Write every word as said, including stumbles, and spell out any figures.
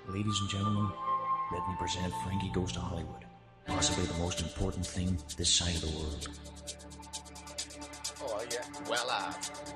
Ladies and gentlemen, let me present Frankie Goes to Hollywood. Possibly the most important thing this side of the world. Oh, yeah. Well, uh,